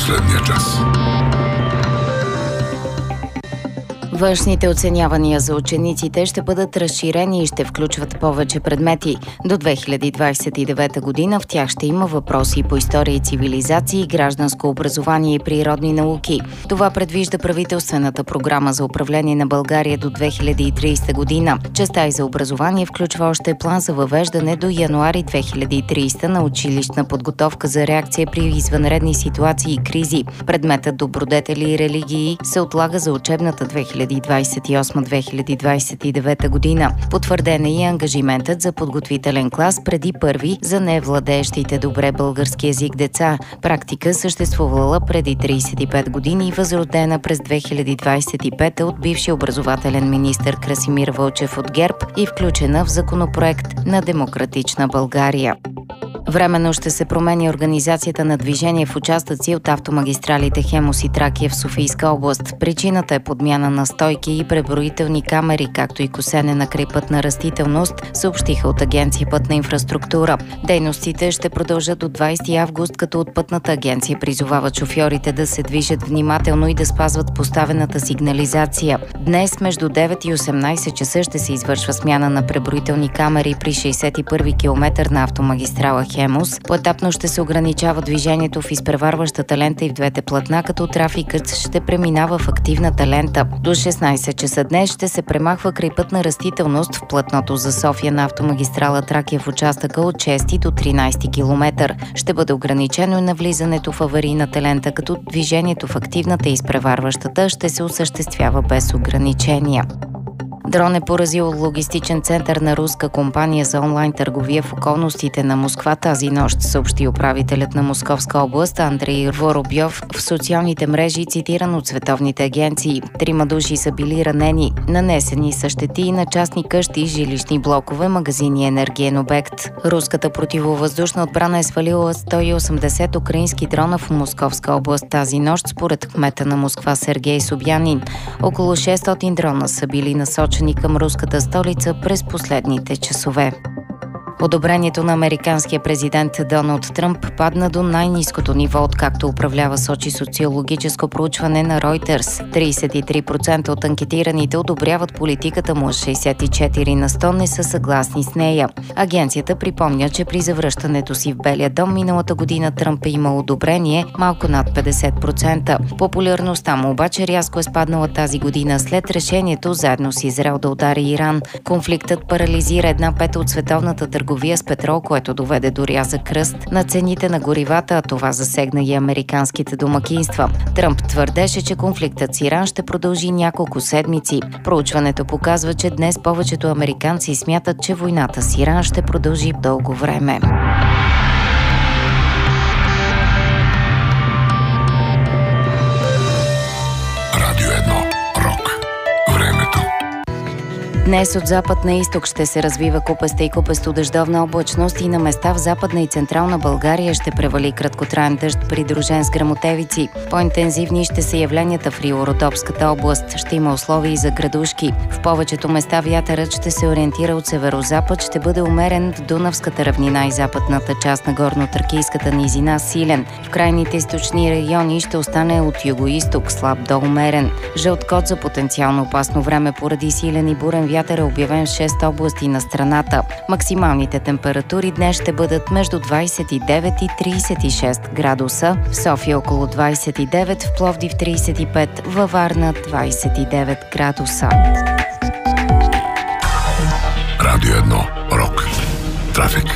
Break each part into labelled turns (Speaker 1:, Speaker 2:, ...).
Speaker 1: последния час.
Speaker 2: Външните оценявания за учениците ще бъдат разширени и ще включват повече предмети. До 2029 година в тях ще има въпроси по история и цивилизации, гражданско образование и природни науки. Това предвижда правителствената програма за управление на България до 2030 година. Частта и за образование включва още план за въвеждане до януари 2030 на училищна подготовка за реакция при извънредни ситуации и кризи. Предметът добродетели и религии се отлага за учебната 2028-2029 година. Потвърден е и ангажиментът за подготвителен клас преди първи за невладеещите добре български език деца. Практика съществувала преди 35 години и възродена през 2025 от бивши образователен министър Красимир Вълчев от ГЕРБ и включена в законопроект на Демократична България. Временно ще се промени организацията на движение в участъци от автомагистралите Хемус и Тракия в Софийска област. Причината е подмяна на стойки и преброителни камери, както и косене на крайпътна растителност, съобщиха от Агенция Пътна инфраструктура. Дейностите ще продължат до 20 август, като от Пътната агенция призовават шофьорите да се движат внимателно и да спазват поставената сигнализация. Днес между 9 и 18 часа ще се извършва смяна на преброителни камери при 61-ви километър на автомагистрала Хемус. Поетапно ще се ограничава движението в изпреварващата лента и в двете платна, като трафикът ще преминава в активната лента. До 16 часа днес ще се премахва крайпътна растителност в платното за София на автомагистрала Тракия в участъка от 6 до 13 км. Ще бъде ограничено и навлизането в аварийната лента, като движението в активната и изпреварващата ще се осъществява без ограничения. Дрон е поразил логистичен център на руска компания за онлайн търговия в околностите на Москва тази нощ, съобщи управителят на Московска област Андрей Воробьов в социалните мрежи, цитиран от световните агенции. 3 души са били ранени. Нанесени са щети на частни къщи, жилищни блокове, магазини и енергиен обект. Руската противовъздушна отбрана е свалила 180 украински дрона в Московска област тази нощ, според кмета на Москва Сергей Собянин. Около 600 дрона са били насочени към руската столица през последните часове. Одобрението на американския президент Доналд Тръмп падна до най-ниското ниво, откакто управлява, сочи социологическо проучване на Reuters. 33% от анкетираните одобряват политиката му, 64% не са съгласни с нея. Агенцията припомня, че при завръщането си в Белия дом миналата година Тръмп е имал одобрение малко над 50%. Популярността му обаче рязко е спаднала тази година след решението заедно с Израел да удари Иран. Конфликтът парализира 1/5 от световната търговия с петрол, което доведе до рязък ръст на цените на горивата, а това засегна и американските домакинства. Тръмп твърдеше, че конфликтът с Иран ще продължи няколко седмици. Проучването показва, че днес повечето американци смятат, че войната с Иран ще продължи дълго време. Днес от запад на изток ще се развива купеста и купесто-дъждовна облачност и на места в Западна и Централна България ще превали краткотраен дъжд, придружен с гръмотевици. По-интензивни ще са явленията в Рио-Родопската област. Ще има условия и за градушки. В повечето места вятърът ще се ориентира от северозапад, ще бъде умерен в Дунавската равнина и западната част на горно-тракийската низина силен. В крайните източни райони ще остане от юго-изток слаб до умерен. Жълт код за потенциално опасно време поради силен и бурен вятър е обявен в 6 области на страната. Максималните температури днес ще бъдат между 29 и 36 градуса. В София около 29, в Пловдив 35, във Варна 29 градуса.
Speaker 1: Радио 1. Рок. Трафик.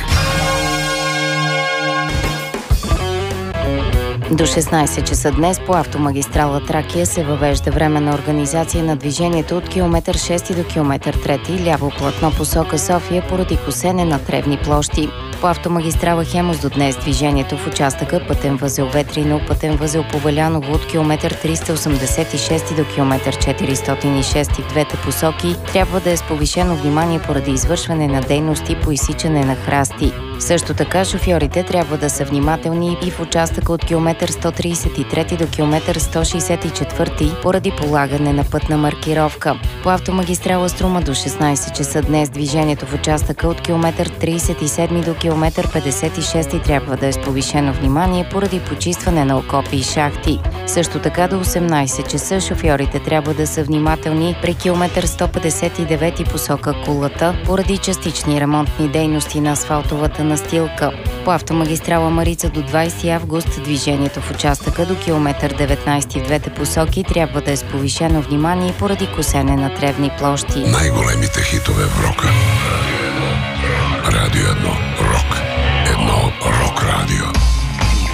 Speaker 2: До 16 часа днес по автомагистрала Тракия се въвежда временна организация на движението от километър 6 до километър 3, ляво платно посока София поради косене на тревни площи. По автомагистрала Хемус до днес движението в участъка пътен възел Ветрино, пътен възел Повеляново от километър 386 до километър 406 в двете посоки трябва да е с повишено внимание поради извършване на дейности по изсичане на храсти. Също така шофьорите трябва да са внимателни и в участъка от километър 133 до километър 164 поради полагане на пътна маркировка. По автомагистрала Струма до 16 часа днес движението в участъка от километър 37 до километър 56 трябва да е с повишено внимание поради почистване на окопи и шахти. Също така до 18 часа шофьорите трябва да са внимателни при километър 159 посока Кулата поради частични ремонтни дейности на асфалтовата настилка. По автомагистрала Марица до 20 август движението в участъка до километър 19 в двете посоки трябва да е с повишено внимание поради косене на тревни площи.
Speaker 1: Най-големите хитове в рока. Радио 1 Рок. Едно рок радио.